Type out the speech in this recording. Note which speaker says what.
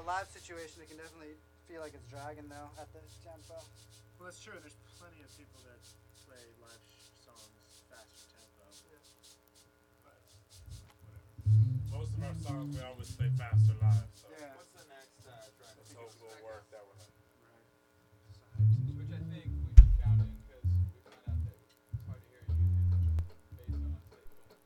Speaker 1: live situation, it can definitely feel like it's dragging though at the tempo.
Speaker 2: Well, that's true. There's plenty of people that play live songs faster tempo.
Speaker 1: Yeah.
Speaker 3: But whatever. Most of our songs we always play faster live. So.
Speaker 1: Yeah.